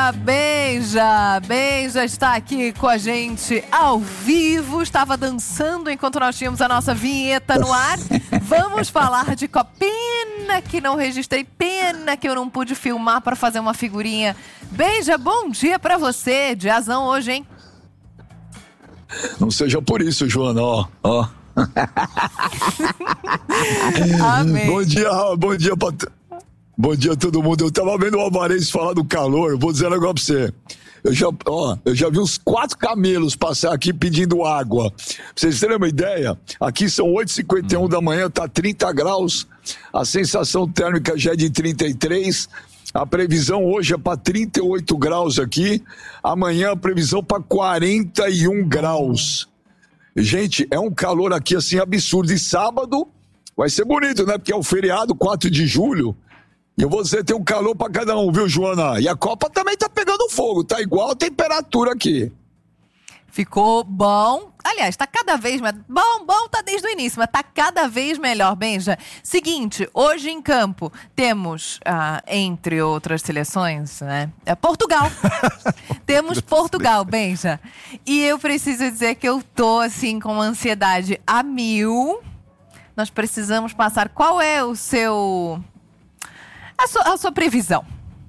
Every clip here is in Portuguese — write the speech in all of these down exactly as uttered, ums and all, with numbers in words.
dia, Benja! Benja está aqui com a gente ao vivo, estava dançando enquanto nós tínhamos a nossa vinheta no ar. Vamos falar de Copa. Pena que não registrei, pena que eu não pude filmar para fazer uma figurinha. Benja, bom dia para você, diazão hoje, hein? Não seja por isso, Joana, ó, ó. Amém. Bom dia, bom dia, Pat... bom dia a todo mundo. Eu tava vendo o Alvarez falar do calor, eu vou dizer um negócio pra você. Eu já, ó, eu já vi uns quatro camelos passar aqui pedindo água. Pra vocês terem uma ideia, aqui são oito e cinquenta e um da manhã, tá trinta graus, a sensação térmica já é de trinta e três, a previsão hoje é para trinta e oito graus aqui, amanhã a previsão para quarenta e um graus. Gente, é um calor aqui assim absurdo. E sábado vai ser bonito, né? Porque é o feriado, quatro de julho. E eu vou dizer, tem um calor pra cada um, viu, Joana? E a Copa também tá pegando fogo, tá igual a temperatura aqui. Ficou bom. Aliás, tá cada vez mais... Bom, bom tá desde o início, mas tá cada vez melhor, Benja. Seguinte, hoje em campo temos, ah, entre outras seleções, né? É Portugal. Temos Portugal, Benja. E eu preciso dizer que eu tô, assim, com ansiedade a mil. Nós precisamos passar... Qual é o seu... A sua, a sua previsão?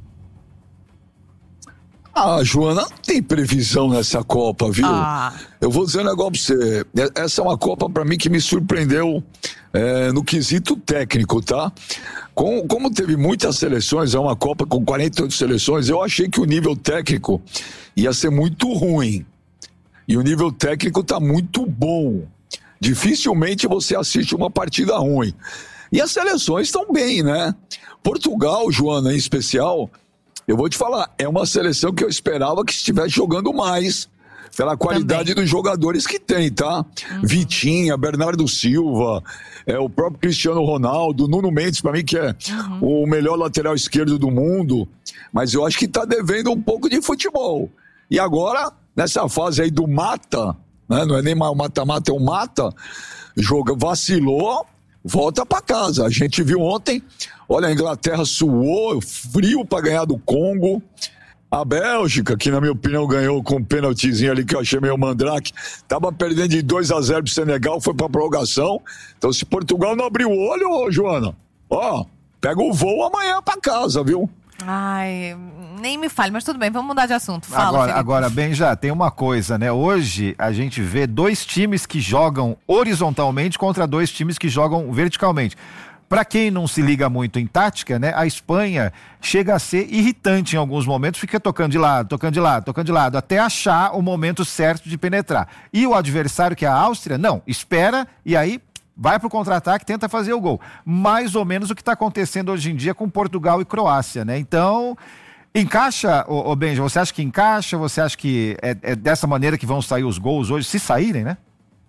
Ah, Joana, não tem previsão nessa Copa, viu? Ah. Eu vou dizer um negócio pra você. Essa é uma Copa, pra mim, que me surpreendeu é, no quesito técnico, tá? Com, como teve muitas seleções, é uma Copa com quarenta e oito seleções, eu achei que o nível técnico ia ser muito ruim. E o nível técnico tá muito bom. Dificilmente você assiste uma partida ruim. E as seleções estão bem, né? Portugal, Joana, em especial... Eu vou te falar, é uma seleção que eu esperava que estivesse jogando mais, pela qualidade Também. dos jogadores que tem, tá? Uhum. Vitinha, Bernardo Silva, é, o próprio Cristiano Ronaldo, Nuno Mendes, pra mim que é uhum. o melhor lateral esquerdo do mundo, mas eu acho que tá devendo um pouco de futebol. E agora, nessa fase aí do mata, né? Não é nem mais mata-mata, é o mata, joga, vacilou, volta pra casa. A gente viu ontem, olha, a Inglaterra suou, frio pra ganhar do Congo. A Bélgica, que na minha opinião ganhou com um pênaltizinho ali que eu achei meio mandrake, tava perdendo de dois a zero pro Senegal, foi pra prorrogação. Então se Portugal não abrir o olho, ô, Joana, ó, pega o voo amanhã pra casa, viu? Ai, nem me fale, mas tudo bem, vamos mudar de assunto. Fala, agora, Felipe. agora, bem, já tem uma coisa, né? Hoje a gente vê dois times que jogam horizontalmente contra dois times que jogam verticalmente. Para quem não se liga muito em tática, né? A Espanha chega a ser irritante em alguns momentos, fica tocando de lado, tocando de lado, tocando de lado, até achar o momento certo de penetrar. E o adversário, que é a Áustria, não, espera e aí vai pro contra-ataque, tenta fazer o gol. Mais ou menos o que está acontecendo hoje em dia com Portugal e Croácia, né? Então, encaixa, ô, ô Benja, você acha que encaixa? Você acha que é, é dessa maneira que vão sair os gols hoje, se saírem, né?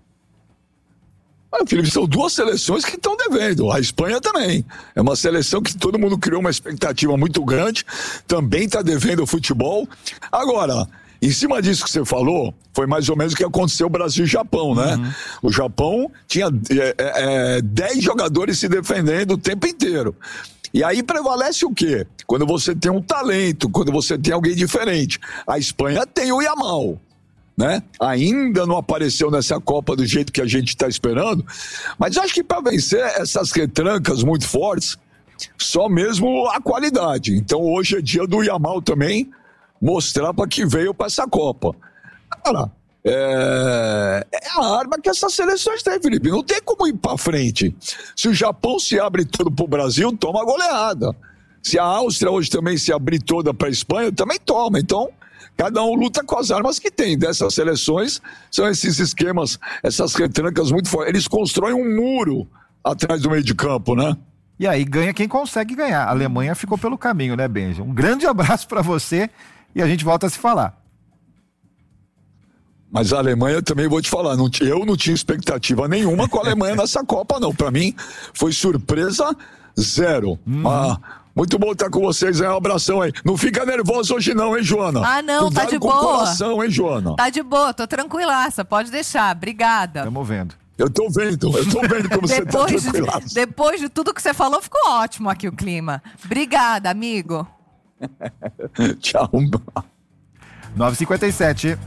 Ah, Felipe, são duas seleções que estão devendo. A Espanha também. É uma seleção que todo mundo criou uma expectativa muito grande, também está devendo o futebol. Agora, em cima disso que você falou, foi mais ou menos o que aconteceu Brasil e Japão, né? Uhum. O Japão tinha é, é, dez jogadores se defendendo o tempo inteiro. E aí prevalece o quê? Quando você tem um talento, quando você tem alguém diferente. A Espanha tem o Yamal, né? Ainda não apareceu nessa Copa do jeito que a gente está esperando, mas acho que para vencer essas retrancas muito fortes, só mesmo a qualidade. Então hoje é dia do Yamal também mostrar para que veio para essa Copa. Cara, é... é a arma que essas seleções têm, Felipe. Não tem como ir para frente. Se o Japão se abre todo pro Brasil, toma goleada. Se a Áustria hoje também se abrir toda para a Espanha, também toma. Então, cada um luta com as armas que tem. Dessas seleções, são esses esquemas, essas retrancas muito fortes. Eles constroem um muro atrás do meio de campo, né? E aí ganha quem consegue ganhar. A Alemanha ficou pelo caminho, né, Benja? Um grande abraço para você e a gente volta a se falar. Mas a Alemanha também vou te falar, não, eu não tinha expectativa nenhuma com a Alemanha nessa Copa, não. Para mim, foi surpresa zero. Uhum. Ah, muito bom estar com vocês, hein? Um abração aí. Não fica nervoso hoje não, hein, Joana? Ah, não, Cuidado tá de com boa. O coração, hein, Joana? Tá de boa, tô tranquilaça, pode deixar, obrigada. Tamo vendo. Eu tô vendo, eu tô vendo como você tá tranquilaça. Depois de tudo que você falou, ficou ótimo aqui o clima. Obrigada, amigo. Tchau. nove e cinquenta e sete.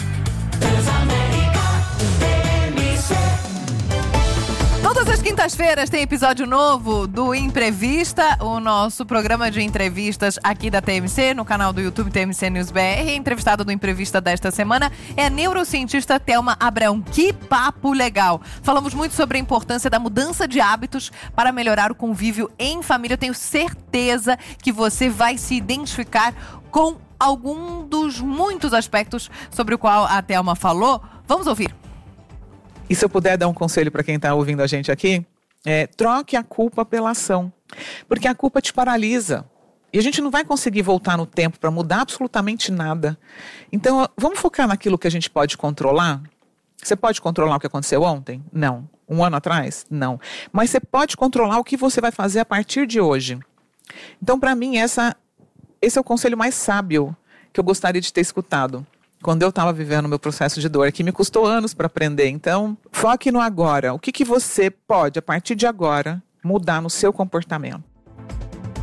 Todas as quintas-feiras tem episódio novo do Imprevista, o nosso programa de entrevistas aqui da T M C, no canal do YouTube T M C News B R. A entrevistada do Imprevista desta semana é a neurocientista Thelma Abrão. Que papo legal! Falamos muito sobre a importância da mudança de hábitos para melhorar o convívio em família. Eu tenho certeza que você vai se identificar com algum dos muitos aspectos sobre o qual a Thelma falou. Vamos ouvir. E se eu puder dar um conselho para quem está ouvindo a gente aqui, é, troque a culpa pela ação. Porque a culpa te paralisa. E a gente não vai conseguir voltar no tempo para mudar absolutamente nada. Então, vamos focar naquilo que a gente pode controlar? Você pode controlar o que aconteceu ontem? Não. Um ano atrás? Não. Mas você pode controlar o que você vai fazer a partir de hoje. Então, para mim, essa, esse é o conselho mais sábio que eu gostaria de ter escutado quando eu estava vivendo o meu processo de dor, que me custou anos para aprender. Então, foque no agora. O que, que você pode, a partir de agora, mudar no seu comportamento?